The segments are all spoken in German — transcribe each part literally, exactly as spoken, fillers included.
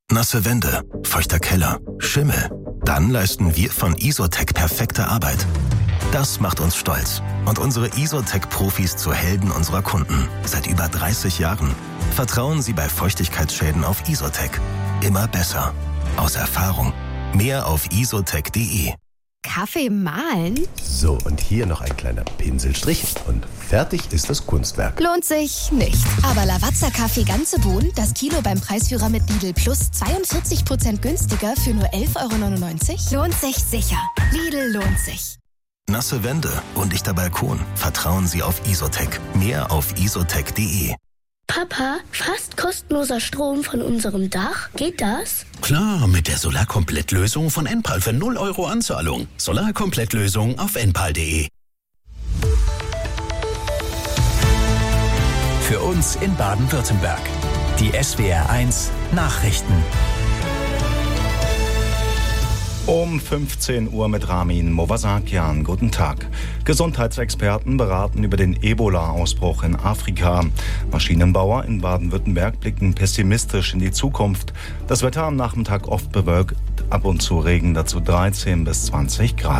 Nasse Wände, feuchter Keller, Schimmel. Dann leisten wir von Isotec perfekte Arbeit. Das macht uns stolz und unsere Isotec-Profis zu Helden unserer Kunden. Seit über dreißig Jahren. Vertrauen Sie bei Feuchtigkeitsschäden auf Isotec. Immer besser. Aus Erfahrung. Mehr auf isotec punkt de. Kaffee mahlen? So, und hier noch ein kleiner Pinselstrich und fertig ist das Kunstwerk. Lohnt sich nicht. Aber Lavazza Kaffee ganze Bohnen, das Kilo beim Preisführer mit Lidl Plus zweiundvierzig Prozent günstiger für nur elf Euro neunundneunzig? Lohnt sich sicher. Lidl lohnt sich. Nasse Wände, undichter Balkon. Vertrauen Sie auf Isotec. Mehr auf isotec punkt de. Papa, fast kostenloser Strom von unserem Dach. Geht das? Klar, mit der Solarkomplettlösung von Enpal für null Euro Anzahlung. Solarkomplettlösung auf enpal punkt de. Für uns in Baden-Württemberg. Die S W R eins Nachrichten. Um fünfzehn Uhr mit Ramin Movasakian. Guten Tag. Gesundheitsexperten beraten über den Ebola-Ausbruch in Afrika. Maschinenbauer in Baden-Württemberg blicken pessimistisch in die Zukunft. Das Wetter am Nachmittag oft bewölkt, ab und zu Regen, dazu dreizehn bis zwanzig Grad.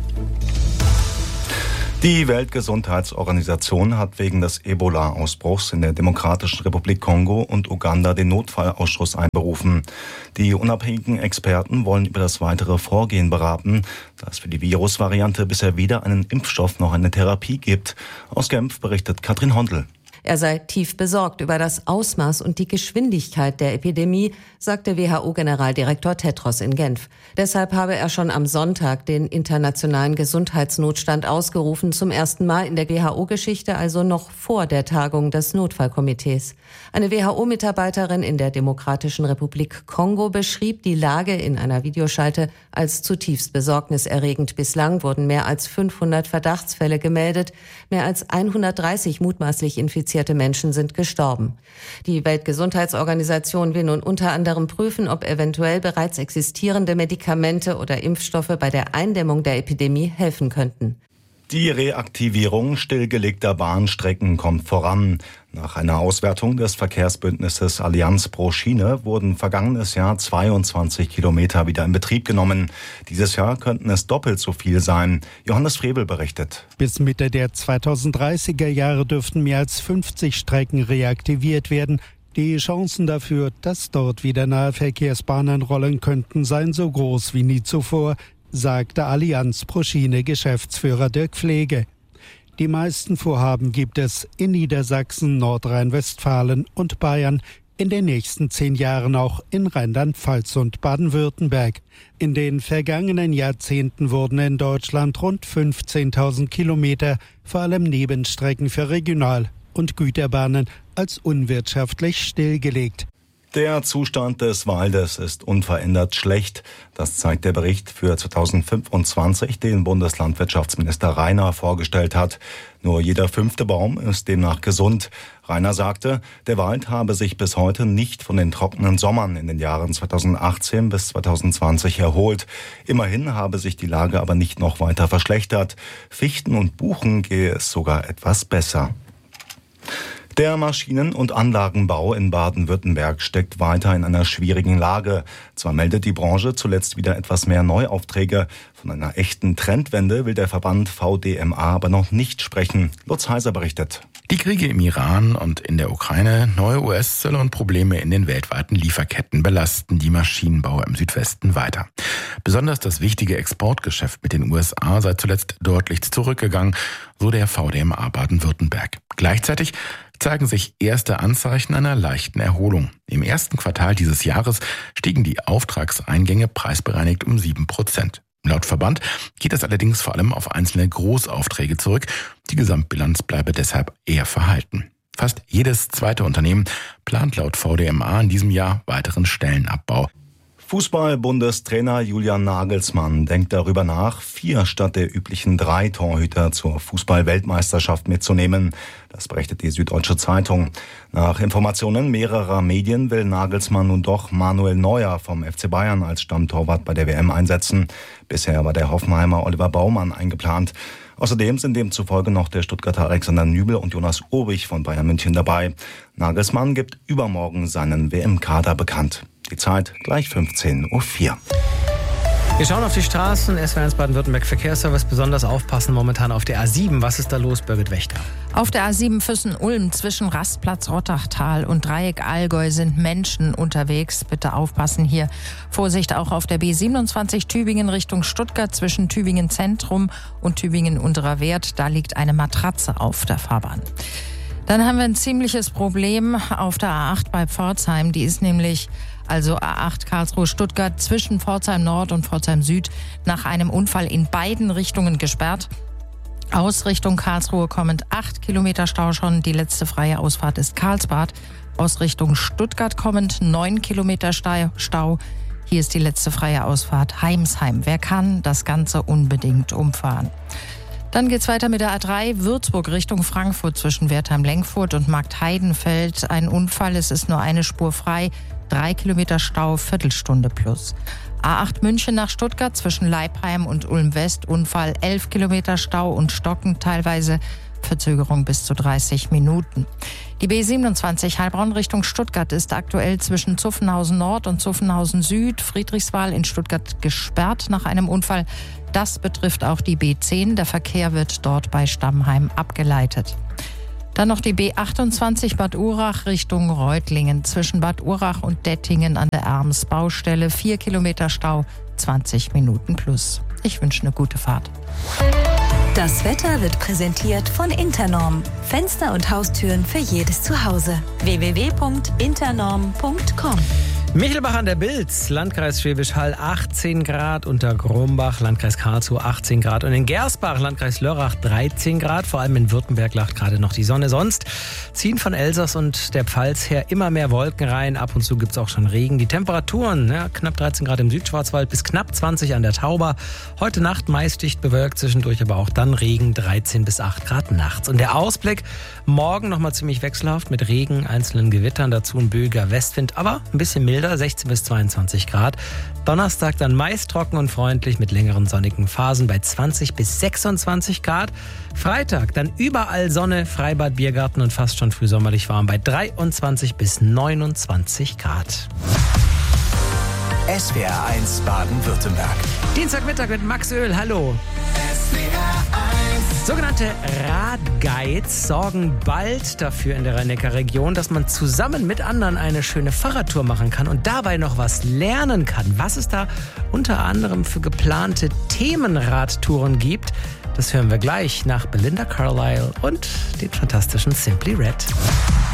Die Weltgesundheitsorganisation hat wegen des Ebola-Ausbruchs in der Demokratischen Republik Kongo und Uganda den Notfallausschuss einberufen. Die unabhängigen Experten wollen über das weitere Vorgehen beraten, da es für die Virusvariante bisher weder einen Impfstoff noch eine Therapie gibt. Aus Genf berichtet Katrin Hondl. Er sei tief besorgt über das Ausmaß und die Geschwindigkeit der Epidemie, sagte W H O-Generaldirektor Tedros in Genf. Deshalb habe er schon am Sonntag den internationalen Gesundheitsnotstand ausgerufen, zum ersten Mal in der W H O-Geschichte, also noch vor der Tagung des Notfallkomitees. Eine W H O-Mitarbeiterin in der Demokratischen Republik Kongo beschrieb die Lage in einer Videoschalte als zutiefst besorgniserregend. Bislang wurden mehr als fünfhundert Verdachtsfälle gemeldet, mehr als hundertdreißig mutmaßlich infizierte Menschen sind gestorben. Die Weltgesundheitsorganisation will nun unter anderem prüfen, ob eventuell bereits existierende Medikamente oder Impfstoffe bei der Eindämmung der Epidemie helfen könnten. Die Reaktivierung stillgelegter Bahnstrecken kommt voran. Nach einer Auswertung des Verkehrsbündnisses Allianz pro Schiene wurden vergangenes Jahr zweiundzwanzig Kilometer wieder in Betrieb genommen. Dieses Jahr könnten es doppelt so viel sein. Johannes Frebel berichtet. Bis Mitte der zweitausenddreißiger Jahre dürften mehr als fünfzig Strecken reaktiviert werden. Die Chancen dafür, dass dort wieder Nahverkehrsbahnen rollen könnten, seien so groß wie nie zuvor, sagte Allianz pro Schiene Geschäftsführer Dirk Pflege. Die meisten Vorhaben gibt es in Niedersachsen, Nordrhein-Westfalen und Bayern, in den nächsten zehn Jahren auch in Rheinland-Pfalz und Baden-Württemberg. In den vergangenen Jahrzehnten wurden in Deutschland rund fünfzehntausend Kilometer, vor allem Nebenstrecken für Regional- und Güterbahnen, als unwirtschaftlich stillgelegt. Der Zustand des Waldes ist unverändert schlecht. Das zeigt der Bericht für zweitausendfünfundzwanzig, den Bundeslandwirtschaftsminister Rainer vorgestellt hat. Nur jeder fünfte Baum ist demnach gesund. Rainer sagte, der Wald habe sich bis heute nicht von den trockenen Sommern in den Jahren zweitausendachtzehn bis zweitausendzwanzig erholt. Immerhin habe sich die Lage aber nicht noch weiter verschlechtert. Fichten und Buchen gehe es sogar etwas besser. Der Maschinen- und Anlagenbau in Baden-Württemberg steckt weiter in einer schwierigen Lage. Zwar meldet die Branche zuletzt wieder etwas mehr Neuaufträge. Von einer echten Trendwende will der Verband V D M A aber noch nicht sprechen. Lutz Heiser berichtet. Die Kriege im Iran und in der Ukraine, neue U S-Zölle und Probleme in den weltweiten Lieferketten belasten die Maschinenbauer im Südwesten weiter. Besonders das wichtige Exportgeschäft mit den U S A sei zuletzt deutlich zurückgegangen, so der V D M A Baden-Württemberg. Gleichzeitig zeigen sich erste Anzeichen einer leichten Erholung. Im ersten Quartal dieses Jahres stiegen die Auftragseingänge preisbereinigt um sieben Prozent. Laut Verband geht es allerdings vor allem auf einzelne Großaufträge zurück. Die Gesamtbilanz bleibe deshalb eher verhalten. Fast jedes zweite Unternehmen plant laut V D M A in diesem Jahr weiteren Stellenabbau. Fußball-Bundestrainer Julian Nagelsmann denkt darüber nach, vier statt der üblichen drei Torhüter zur Fußball-Weltmeisterschaft mitzunehmen. Das berichtet die Süddeutsche Zeitung. Nach Informationen mehrerer Medien will Nagelsmann nun doch Manuel Neuer vom F C Bayern als Stammtorwart bei der W M einsetzen. Bisher war der Hoffenheimer Oliver Baumann eingeplant. Außerdem sind demzufolge noch der Stuttgarter Alexander Nübel und Jonas Urbich von Bayern München dabei. Nagelsmann gibt übermorgen seinen W M-Kader bekannt. Die Zeit gleich fünfzehn Uhr vier. Wir schauen auf die Straßen. S W R eins Baden-Württemberg Verkehrsservice. Besonders aufpassen momentan auf der A sieben. Was ist da los, Birgit Wächter? Auf der A sieben Füssen-Ulm zwischen Rastplatz Rottachtal und Dreieck Allgäu sind Menschen unterwegs. Bitte aufpassen hier. Vorsicht auch auf der B siebenundzwanzig Tübingen Richtung Stuttgart zwischen Tübingen Zentrum und Tübingen Unterer Wert. Da liegt eine Matratze auf der Fahrbahn. Dann haben wir ein ziemliches Problem auf der A acht bei Pforzheim. Die ist nämlich, also A acht Karlsruhe-Stuttgart, zwischen Pforzheim Nord und Pforzheim Süd nach einem Unfall in beiden Richtungen gesperrt. Aus Richtung Karlsruhe kommend acht Kilometer Stau schon. Die letzte freie Ausfahrt ist Karlsbad. Aus Richtung Stuttgart kommend neun Kilometer Stau. Hier ist die letzte freie Ausfahrt Heimsheim. Wer kann, das Ganze unbedingt umfahren. Dann geht's weiter mit der A drei Würzburg Richtung Frankfurt zwischen Wertheim-Lenkfurt und Marktheidenfeld. Ein Unfall, es ist nur eine Spur frei. Drei Kilometer Stau, Viertelstunde plus. A acht München nach Stuttgart zwischen Leipheim und Ulm-West. Unfall, elf Kilometer Stau und Stocken, teilweise Verzögerung bis zu dreißig Minuten. Die B siebenundzwanzig Heilbronn Richtung Stuttgart ist aktuell zwischen Zuffenhausen Nord und Zuffenhausen Süd, Friedrichswal in Stuttgart gesperrt nach einem Unfall. Das betrifft auch die B zehn. Der Verkehr wird dort bei Stammheim abgeleitet. Dann noch die B achtundzwanzig Bad Urach Richtung Reutlingen. Zwischen Bad Urach und Dettingen an der Erms-Baustelle. Vier Kilometer Stau, zwanzig Minuten plus. Ich wünsche eine gute Fahrt. Das Wetter wird präsentiert von Internorm. Fenster und Haustüren für jedes Zuhause. w w w punkt internorm punkt com. Michelbach an der Bilz, Landkreis Schwäbisch Hall achtzehn Grad, unter Grumbach, Landkreis Karlsruhe achtzehn Grad und in Gersbach, Landkreis Lörrach dreizehn Grad. Vor allem in Württemberg lacht gerade noch die Sonne. Sonst ziehen von Elsass und der Pfalz her immer mehr Wolken rein. Ab und zu gibt es auch schon Regen. Die Temperaturen, ja, knapp dreizehn Grad im Südschwarzwald bis knapp zwanzig an der Tauber. Heute Nacht meist dicht bewölkt, zwischendurch aber auch dann Regen, dreizehn bis acht Grad nachts. Und der Ausblick, morgen nochmal ziemlich wechselhaft mit Regen, einzelnen Gewittern, dazu ein böiger Westwind, aber ein bisschen milder, sechzehn bis zweiundzwanzig Grad. Donnerstag dann meist trocken und freundlich mit längeren sonnigen Phasen bei zwanzig bis sechsundzwanzig Grad. Freitag dann überall Sonne, Freibad, Biergarten und fast schon frühsommerlich warm bei dreiundzwanzig bis neunundzwanzig Grad. S W R eins Baden-Württemberg. Dienstagmittag mit Max Öl, hallo. S W R eins. Sogenannte Radguides sorgen bald dafür in der Rhein-Neckar-Region, dass man zusammen mit anderen eine schöne Fahrradtour machen kann und dabei noch was lernen kann. Was es da unter anderem für geplante Themenradtouren gibt, das hören wir gleich nach Belinda Carlisle und den fantastischen Simply Red.